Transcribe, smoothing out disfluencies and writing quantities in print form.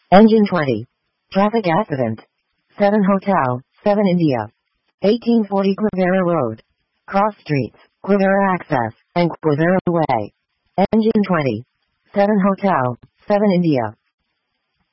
Engine 20. Traffic accident. 7 Hotel, 7 India. 1840 Quivera Road. Cross Streets, Quivera Access, and Quivera Way. Engine 20. 7 Hotel, 7 India.